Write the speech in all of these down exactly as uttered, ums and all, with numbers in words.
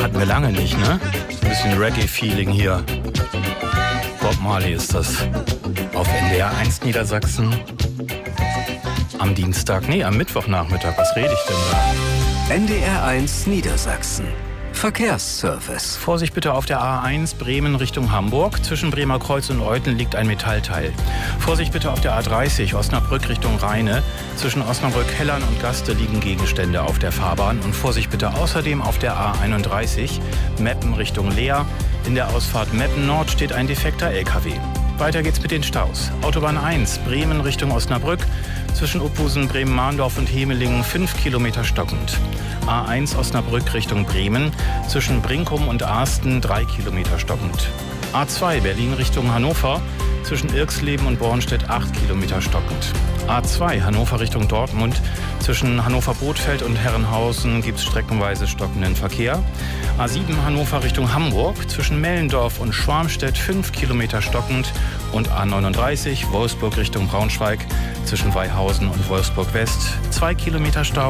Hatten wir lange nicht, ne? Ein bisschen Reggae-Feeling hier. Bob Marley ist das. Auf N D R eins Niedersachsen. Am Dienstag, nee, am Mittwochnachmittag. Was rede ich denn da? N D R eins Niedersachsen. Verkehrsservice. Vorsicht bitte auf der A eins Bremen Richtung Hamburg. Zwischen Bremer Kreuz und Euthen liegt ein Metallteil. Vorsicht bitte auf der A dreißig Osnabrück Richtung Rheine. Zwischen Osnabrück, Hellern und Gaste liegen Gegenstände auf der Fahrbahn. Und Vorsicht bitte außerdem auf der A einunddreißig Meppen Richtung Leer. In der Ausfahrt Meppen Nord steht ein defekter L K W. Weiter geht's mit den Staus. Autobahn eins Bremen Richtung Osnabrück. Zwischen Uphusen, Bremen-Mahndorf und Hemelingen fünf Kilometer stockend. A eins Osnabrück Richtung Bremen. Zwischen Brinkum und Asten drei Kilometer stockend. A zwei Berlin Richtung Hannover. Zwischen Irxleben und Bornstedt acht Kilometer stockend. A zwei Hannover Richtung Dortmund. Zwischen Hannover-Bothfeld und Herrenhausen gibt es streckenweise stockenden Verkehr. A sieben Hannover Richtung Hamburg. Zwischen Mellendorf und Schwarmstedt fünf Kilometer stockend. Und A neununddreißig Wolfsburg Richtung Braunschweig. Zwischen Weihausen und Wolfsburg West zwei Kilometer Stau.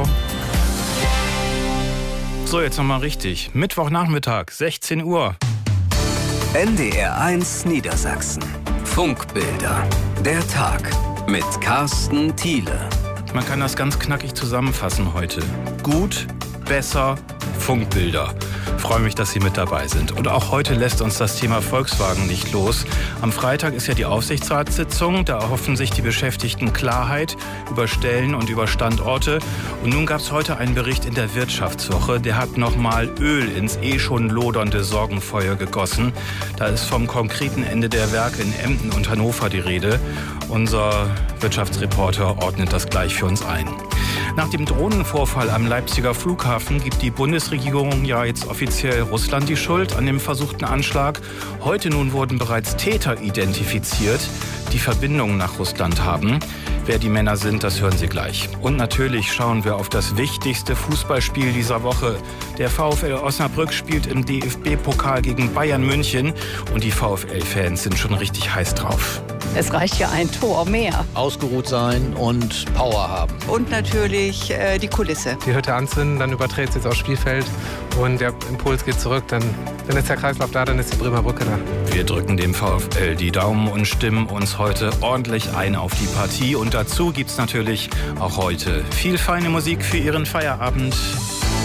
So, jetzt nochmal richtig. Mittwochnachmittag, sechzehn Uhr. N D R eins Niedersachsen. Funkbilder. Der Tag mit Carsten Thiele. Man kann das ganz knackig zusammenfassen heute. Gut, besser, Funkbilder. Ich freue mich, dass Sie mit dabei sind. Und auch heute lässt uns das Thema Volkswagen nicht los. Am Freitag ist ja die Aufsichtsratssitzung. Da erhoffen sich die Beschäftigten Klarheit über Stellen und über Standorte. Und nun gab es heute einen Bericht in der Wirtschaftswoche. Der hat nochmal Öl ins eh schon lodernde Sorgenfeuer gegossen. Da ist vom konkreten Ende der Werke in Emden und Hannover die Rede. Unser Wirtschaftsreporter ordnet das gleich für uns ein. Nach dem Drohnenvorfall am Leipziger Flughafen gibt die Bundesregierung ja jetzt offiziell Russland die Schuld an dem versuchten Anschlag. Heute nun wurden bereits Täter identifiziert, die Verbindungen nach Russland haben. Wer die Männer sind, das hören Sie gleich. Und natürlich schauen wir auf das wichtigste Fußballspiel dieser Woche. Der VfL Osnabrück spielt im D F B-Pokal gegen Bayern München und die VfL-Fans sind schon richtig heiß drauf. Es reicht ja ein Tor mehr. Ausgeruht sein und Power haben. Und natürlich äh, die Kulisse. Die Hütte anzünden, dann überträgt es jetzt aufs Spielfeld und der Impuls geht zurück. Dann, dann ist der Kreislauf da, dann ist die Bremer Brücke da. Wir drücken dem VfL die Daumen und stimmen uns heute ordentlich ein auf die Partie. Und dazu gibt's natürlich auch heute viel feine Musik für Ihren Feierabend.